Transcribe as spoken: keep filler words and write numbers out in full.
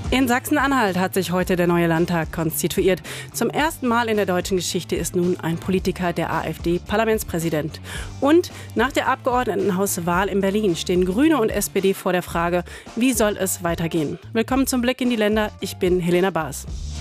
In Sachsen-Anhalt hat sich heute der neue Landtag konstituiert. Zum ersten Mal in der deutschen Geschichte ist nun ein Politiker der AfD Parlamentspräsident. Und nach der Abgeordnetenhauswahl in Berlin stehen Grüne und S P D vor der Frage, wie soll es weitergehen? Willkommen zum Blick in die Länder. Ich bin Helena Baas.